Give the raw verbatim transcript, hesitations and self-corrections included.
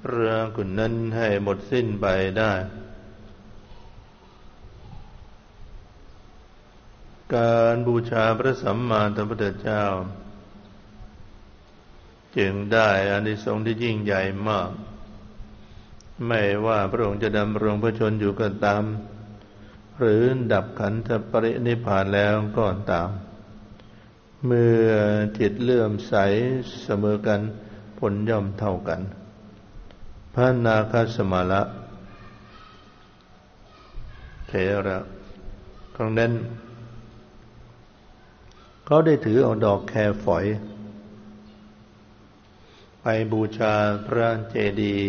เรื่องคุณนั้นให้หมดสิ้นไปได้การบูชาพระสัมมาสัมพุทธเจ้าจึงได้อานิสงส์ที่ยิ่งใหญ่มากไม่ว่าพระองค์จะดำรงพระชนอยู่ก็ตามหรือดับขันธปรินิพพานแล้วก็ตามเมื่อจิตเลื่อมใสเสมอกันผลย่อมเท่ากันพระนาคสมาละเถระครั้งนั้นเขาได้ถือเอาดอกแคฝอยไปบูชาพระเจดีย์